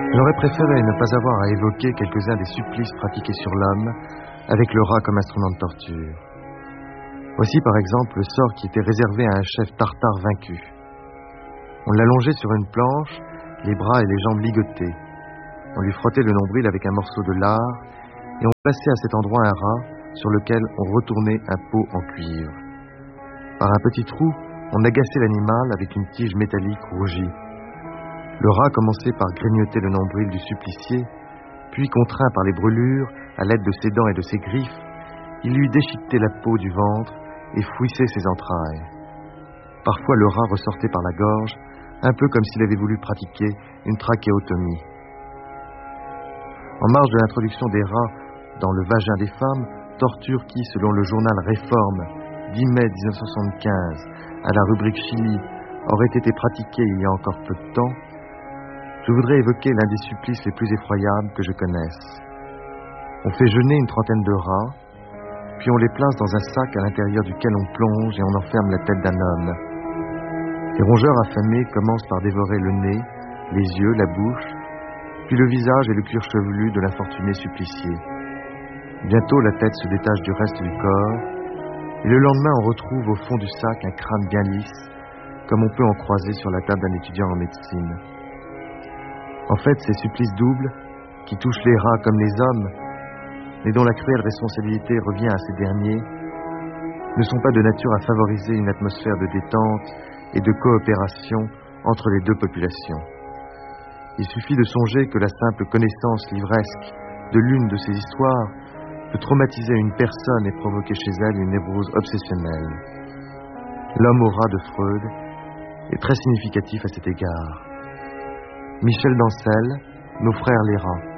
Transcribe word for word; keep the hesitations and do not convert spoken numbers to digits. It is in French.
J'aurais préféré ne pas avoir à évoquer quelques-uns des supplices pratiqués sur l'homme avec le rat comme instrument de torture. Voici par exemple le sort qui était réservé à un chef tartare vaincu. On l'allongeait sur une planche, les bras et les jambes ligotés. On lui frottait le nombril avec un morceau de lard et on plaçait à cet endroit un rat sur lequel on retournait un pot en cuivre. Par un petit trou, on agaçait l'animal avec une tige métallique rougie. Le rat commençait par grignoter le nombril du supplicié, puis contraint par les brûlures, à l'aide de ses dents et de ses griffes, il lui déchiquetait la peau du ventre et fouissait ses entrailles. Parfois le rat ressortait par la gorge, un peu comme s'il avait voulu pratiquer une trachéotomie. En marge de l'introduction des rats dans le vagin des femmes, torture qui, selon le journal Réforme, dix mai mille neuf cent soixante-quinze, à la rubrique Chili, aurait été pratiquée il y a encore peu de temps, je voudrais évoquer l'un des supplices les plus effroyables que je connaisse. On fait jeûner une trentaine de rats, puis on les place dans un sac à l'intérieur duquel on plonge et on enferme la tête d'un homme. Les rongeurs affamés commencent par dévorer le nez, les yeux, la bouche, puis le visage et le cuir chevelu de l'infortuné supplicié. Bientôt la tête se détache du reste du corps, et le lendemain on retrouve au fond du sac un crâne bien lisse, comme on peut en croiser sur la table d'un étudiant en médecine. En fait, ces supplices doubles, qui touchent les rats comme les hommes, mais dont la cruelle responsabilité revient à ces derniers, ne sont pas de nature à favoriser une atmosphère de détente et de coopération entre les deux populations. Il suffit de songer que la simple connaissance livresque de l'une de ces histoires peut traumatiser une personne et provoquer chez elle une névrose obsessionnelle. L'homme au rat de Freud est très significatif à cet égard. Michel Dancel, Nos frères les rats.